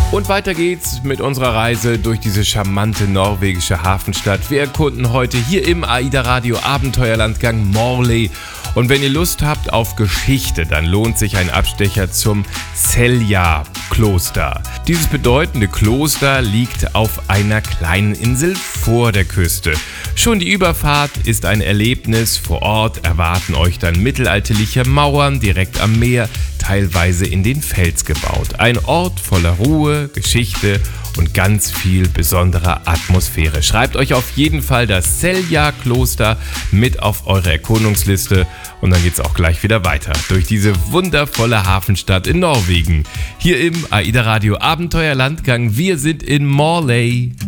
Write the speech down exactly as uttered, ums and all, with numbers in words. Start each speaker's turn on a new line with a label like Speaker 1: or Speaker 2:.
Speaker 1: Und weiter geht's mit unserer Reise durch diese charmante norwegische Hafenstadt. Wir erkunden heute hier im AIDA Radio Abenteuerlandgang Morley. Und wenn ihr Lust habt auf Geschichte, dann lohnt sich ein Abstecher zum Selja-Kloster. Dieses bedeutende Kloster liegt auf einer kleinen Insel vor der Küste. Schon die Überfahrt ist ein Erlebnis. Vor Ort erwarten euch dann mittelalterliche Mauern direkt am Meer, teilweise in den Fels gebaut. Ein Ort voller Ruhe, Geschichte und ganz viel besonderer Atmosphäre. Schreibt euch auf jeden Fall das Selja-Kloster mit auf eure Erkundungsliste und dann geht's auch gleich wieder weiter durch diese wundervolle Hafenstadt in Norwegen. Hier im AIDA Radio Abenteuerlandgang. Wir sind in Morley.